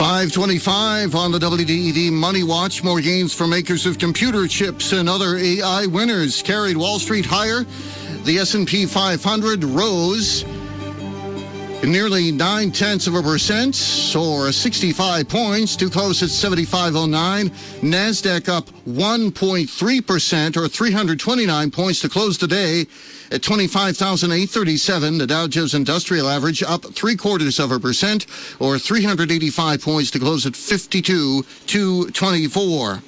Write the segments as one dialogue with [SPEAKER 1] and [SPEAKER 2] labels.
[SPEAKER 1] 525 on the WDEV Money Watch. More gains for makers of computer chips and other AI winners carried Wall Street higher. The S&P 500 rose nearly 0.9%, or 65 points, to close at 7509. NASDAQ up 1.3%, or 329 points, to close today at 25,837. The Dow Jones Industrial Average up 0.75%, or 385 points, to close at 52,224.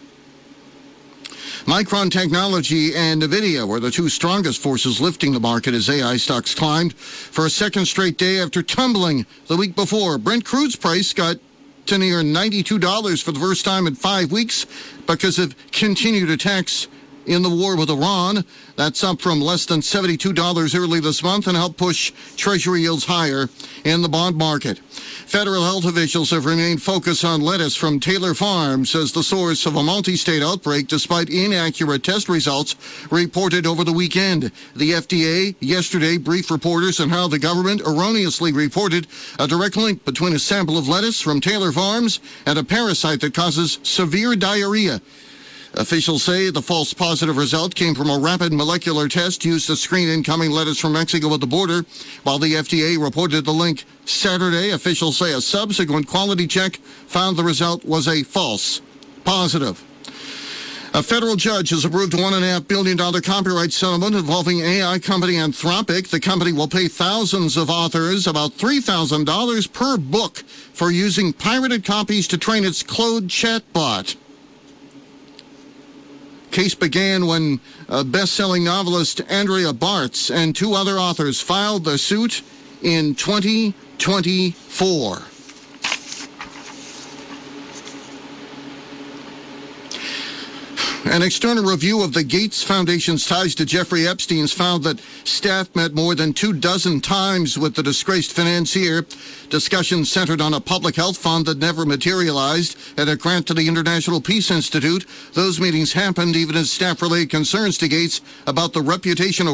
[SPEAKER 1] Micron Technology and NVIDIA were the two strongest forces lifting the market as AI stocks climbed for a second straight day after tumbling the week before. Brent crude's price got to near $92 for the first time in 5 weeks because of continued attacks in the war with Iran. That's up from less than $72 early this month and helped push Treasury yields higher in the bond market. Federal health officials have remained focused on lettuce from Taylor Farms as the source of a multi-state outbreak despite inaccurate test results reported over the weekend. The FDA yesterday briefed reporters on how the government erroneously reported a direct link between a sample of lettuce from Taylor Farms and a parasite that causes severe diarrhea. Officials say the false positive result came from a rapid molecular test used to screen incoming lettuce from Mexico at the border. While the FDA reported the link Saturday, officials say a subsequent quality check found the result was a false positive. A federal judge has approved a $1.5 billion copyright settlement involving AI company Anthropic. The company will pay thousands of authors about $3,000 per book for using pirated copies to train its Claude chatbot. Case began when best-selling novelist Andrea Bartz and two other authors filed their suit in 2024. An external review of the Gates Foundation's ties to Jeffrey Epstein's found that staff met more than 24 times with the disgraced financier. Discussions centered on a public health fund that never materialized and a grant to the International Peace Institute. Those meetings happened even as staff relayed concerns to Gates about the reputational